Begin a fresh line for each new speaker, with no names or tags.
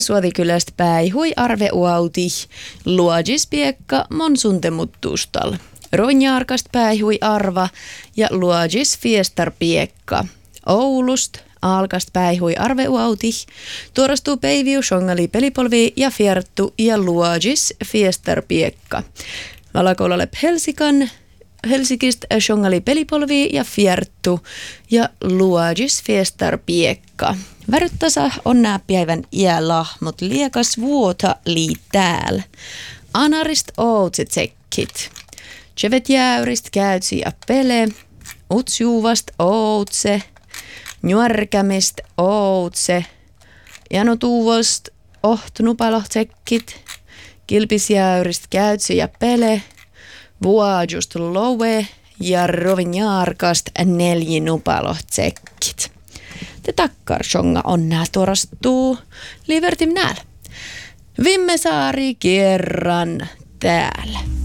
Suotikylästä päihui arve uauti, luodjis piekka mon suntemuttustal. Ronjaarkast päihui arva ja luodjis fiestar piekka. Oulust alkast päihui arve uauti, tuorastuu päiviu shongali pelipolvi ja fierttu ja luodjis fiestar piekka. Valakoulallep Helsikist shongali pelipolvi ja fierttu ja luodjis fiestar piekka. Väryttäsä on nää päivän iälahmot liekas vuota lii tääl. Anarist ootse tsekkit. Tsevet jäyrist käytsi ja pele. Utsjuuvast ootse. Njuärkämist ootse. Jano tuuvost ohtnupaloh tsekkit. Kilpisjäyrist käytsi ja pele. Vuodjust lowe ja rovinjaarkast neljinupaloh tsekkit. Te takkar shonga on nää tuorastuu livertim nääl. Vimme Saari kerran täällä.